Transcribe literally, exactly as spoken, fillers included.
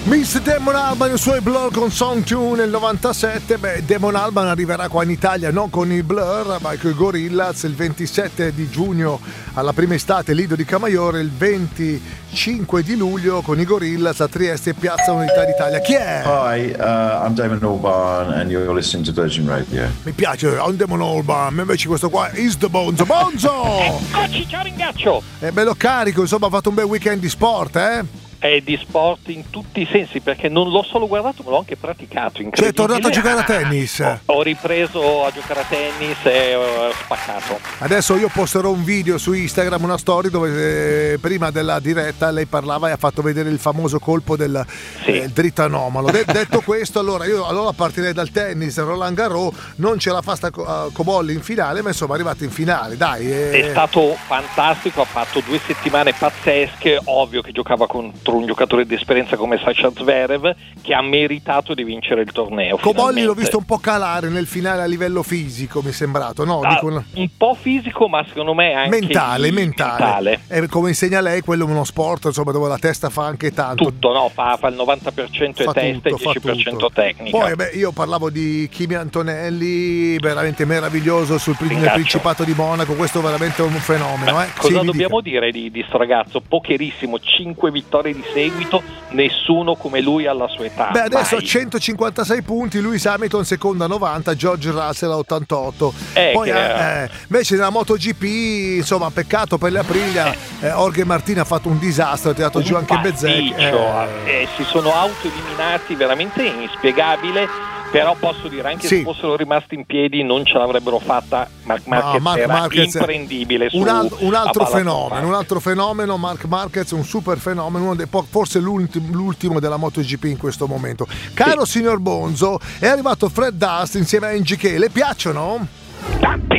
Miss Damon Albarn e i suoi Blur con Song Tune nel novantasette. Beh, Damon Albarn arriverà qua in Italia non con i Blur ma con i Gorillaz il ventisette di giugno alla prima estate Lido di Camaiore, il venticinque di luglio con i Gorillaz a Trieste, Piazza Unità d'Italia. Chi è? Hi, uh, I'm Damon Albarn and you're listening to Virgin Radio. Mi piace, I'm Damon Albarn, invece questo qua is the Bonzo. Bonzo! Eccoci, ciao Ringaccio! È bello carico, insomma ha fatto un bel weekend di sport, eh? È di sport in tutti i sensi, perché non l'ho solo guardato ma l'ho anche praticato. Cioè è tornato a giocare a tennis? Ho, ho ripreso a giocare a tennis e ho spaccato. Adesso io posterò un video su Instagram, una story dove eh, prima della diretta lei parlava e ha fatto vedere il famoso colpo del sì. eh, dritto anomalo. De- detto questo, allora io allora partirei dal tennis. Roland Garros non ce la fa sta co- Cobolli in finale, ma insomma è arrivato in finale, dai. Eh. È stato fantastico, ha fatto due settimane pazzesche, ovvio che giocava contro un giocatore di esperienza come Sasha Zverev, che ha meritato di vincere il torneo. Cobolli finalmente. L'ho visto un po' calare nel finale a livello fisico, mi è sembrato, no? Ah, Dico una... un po' fisico, ma secondo me anche mentale, mentale. mentale. E come insegna lei, quello è uno sport, insomma, dove la testa fa anche tanto. Tutto, no? Fa, fa il novanta per cento fa è testa tutto, e il dieci per cento tutto. tecnica. Poi beh, io parlavo di Kimi Antonelli, veramente meraviglioso sul nel Principato di Monaco, questo è veramente un fenomeno. Beh, eh? cosa sì, dobbiamo dica. dire di, di sto ragazzo? Pocherissimo, cinque vittorie di seguito, nessuno come lui alla sua età. Beh, adesso mai. ha centocinquantasei punti, Lewis Hamilton seconda a novanta, George Russell a ottantotto. Eh, Poi che... eh, invece nella MotoGP, insomma, peccato per le Aprilia, eh, Jorge Martin ha fatto un disastro, ha tirato un giù anche Bezzecchi. Eh. Eh, si sono autoeliminati, veramente inspiegabile. Però posso dire, anche sì. se fossero rimasti in piedi non ce l'avrebbero fatta. Marc Marquez, no, Marc era Marquez imprendibile su, un, al- un altro fenomeno parte. un altro fenomeno Marc Marquez, un super fenomeno, uno dei po- forse l'ultimo, l'ultimo della MotoGP in questo momento. Caro sì. signor Bonzo, è arrivato Fred Dust insieme a N G K, le piacciono? Ah.